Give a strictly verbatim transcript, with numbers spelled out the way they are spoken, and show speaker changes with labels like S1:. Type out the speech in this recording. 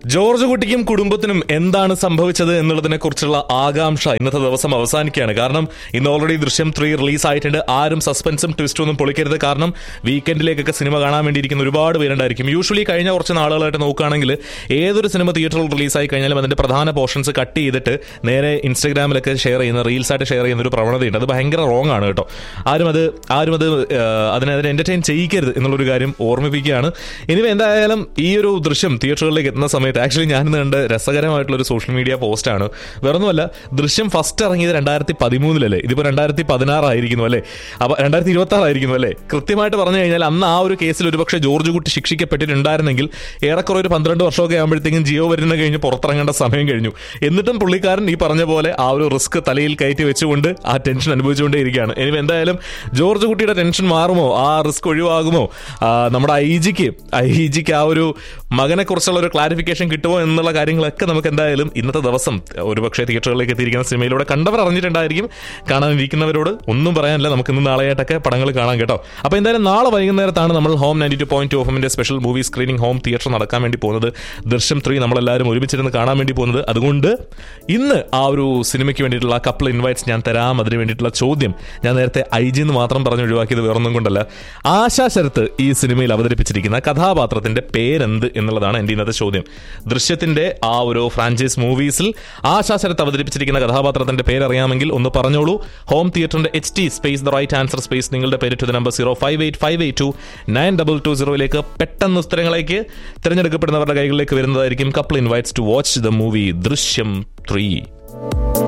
S1: George കുട്ടിക്കും കുടുംബത്തിനും എന്താണ് സംഭവിച്ചത് എന്നുള്ളതിനെ കുറിച്ചുള്ള ആകാംക്ഷ ഇന്നത്തെ ദിവസം അവസാനിക്കുകയാണ്. കാരണം ഇന്ന് ഓൾറെഡി ദൃശ്യം ത്രീ റിലീസ് ആയിട്ടുണ്ട്. ആരും സസ്പെൻസും ട്വിസ്റ്റും ഒന്നും പൊളിക്കരുത്. കാരണം വീക്കെൻഡിലേക്കൊക്കെ സിനിമ കാണാൻ വേണ്ടിയിരിക്കുന്ന ഒരുപാട് പേരുണ്ടായിരിക്കും. യൂഷ്വലി കഴിഞ്ഞ കുറച്ച് നാളുകളായിട്ട് നോക്കുകയാണെങ്കിൽ ഏതൊരു സിനിമ തിയേറ്ററിൽ റിലീസായി കഴിഞ്ഞാലും അതിന്റെ പ്രധാന പോർഷൻസ് കട്ട് ചെയ്തിട്ട് നേരെ ഇൻസ്റ്റാഗ്രാമിലൊക്കെ ഷെയർ ചെയ്യുന്ന റീൽസായിട്ട് ഷെയർ ചെയ്യുന്ന ഒരു പ്രവണതയുണ്ട്. അത് ഭയങ്കര റോങ് ആണ് കേട്ടോ. ആരും അത് ആരും അത് അതിനെ എന്റർടൈൻ ചെയ്യിക്കരുത് എന്നുള്ളൊരു കാര്യം ഓർമ്മിപ്പിക്കുകയാണ്. ഇനി എന്തായാലും ഈ ഒരു ദൃശ്യം തിയേറ്ററുകളിലേക്ക് എത്തുന്ന സമയത്ത് ആക്ച്വലി ഞാനിന്ന് കണ്ട് രസകരമായിട്ടുള്ളൊരു സോഷ്യൽ മീഡിയ പോസ്റ്റാണ്. വേറൊന്നുമല്ല, ദൃശ്യം ഫസ്റ്റ് ഇറങ്ങിയത് രണ്ടായിരത്തി പതിമൂന്നിലല്ലേ, ഇതിപ്പോൾ രണ്ടായിരത്തി പതിനാറായിരിക്കുന്നു അല്ലേ, അപ്പോൾ രണ്ടായിരത്തി ഇരുപത്തി ആറായിരിക്കുന്നു അല്ലേ. കൃത്യമായിട്ട് പറഞ്ഞു കഴിഞ്ഞാൽ അന്ന് ആ ഒരു കേസിൽ ഒരുപക്ഷെ ജോർജ് കുട്ടി ശിക്ഷിക്കപ്പെട്ടിട്ടുണ്ടായിരുന്നെങ്കിൽ ഏറെക്കുറെ ഒരു പന്ത്രണ്ട് വർഷമൊക്കെ ആകുമ്പോഴത്തേക്കും ജിയോ വരുന്ന കഴിഞ്ഞ് പുറത്തിറങ്ങേണ്ട സമയം കഴിഞ്ഞു. എന്നിട്ടും പുള്ളിക്കാരൻ ഈ പറഞ്ഞ പോലെ ആ ഒരു റിസ്ക് തലയിൽ കയറ്റി വെച്ചുകൊണ്ട് ആ ടെൻഷൻ അനുഭവിച്ചുകൊണ്ടേ ഇരിക്കുകയാണ്. ഇനി എന്തായാലും ജോർജ് കുട്ടിയുടെ ടെൻഷൻ മാറുമോ, ആ റിസ്ക് ഒഴിവാകുമോ, നമ്മുടെ ഐ ജിക്ക് ഐ ജിക്ക് ആ ഒരു മകനെ കുറിച്ചുള്ള ഒരു ക്ലാരിഫിക്കേഷൻ കിട്ടുമോ എന്നുള്ള കാര്യങ്ങളൊക്കെ നമുക്ക് എന്തായാലും ഇന്നത്തെ ദിവസം ഒരുപക്ഷെ തിയേറ്ററുകളിലേക്ക് എത്തിയിരിക്കുന്ന സിനിമയിലൂടെ കണ്ടവർ അറിഞ്ഞിട്ടുണ്ടായിരിക്കും. കാണാനിരിക്കുന്നവരോട് ഒന്നും പറയാനില്ല, നമുക്ക് ഇന്ന് നാളെയായിട്ടൊക്കെ പടങ്ങൾ കാണാം കേട്ടോ. അപ്പോൾ എന്തായാലും നാളെ വൈകുന്നേരത്താണ് നമ്മൾ home ninety two point two എഫിന്റെ special movie screening home theatre നടക്കാൻ വേണ്ടി പോകുന്നത്. ദൃശ്യം ത്രീ നമ്മളെല്ലാവരും ഒരുമിച്ചിരുന്ന് കാണാൻ വേണ്ടി പോകുന്നത്. അതുകൊണ്ട് ഇന്ന് ആ ഒരു സിനിമയ്ക്ക് വേണ്ടിയിട്ടുള്ള കപ്പിൾ ഇൻവൈറ്റ്സ് ഞാൻ തരാം. അതിന് വേണ്ടിയിട്ടുള്ള ചോദ്യം ഞാൻ നേരത്തെ ഐ ജി എന്ന് മാത്രം പറഞ്ഞ് ഒഴിവാക്കിയത് വേറൊന്നും കൊണ്ടല്ല. ആശാ ശരത്ത് ഈ സിനിമയിൽ അവതരിപ്പിച്ചിരിക്കുന്ന കഥാപാത്രത്തിന്റെ പേരെന്ത് എന്നുള്ളതാണ് എൻ്റെ ഇന്നത്തെ ചോദ്യം. ദൃശ്യത്തിന്റെ ആ ഒരു ഫ്രാഞ്ചൈസ് മൂവീസിൽ ആശാ ശരത്ത് അവതരിപ്പിച്ചിരിക്കുന്ന കഥാപാത്രത്തിന്റെ പേരറിയാമെങ്കിൽ ഒന്ന് പറഞ്ഞോളൂ. ഹോം തിയേറ്ററിന്റെ H T space the right answer space നിങ്ങളുടെ പേര് to the number zero five eight five eight to nine double two സീറോയിലേക്ക് പെട്ടെന്ന് ഉത്തരങ്ങളേക്ക് തിരഞ്ഞെടുക്കപ്പെടുന്നവരുടെ കൈകളിലേക്ക് വരുന്നതായിരിക്കും couple invites to watch the movie ദൃശ്യം ത്രീ.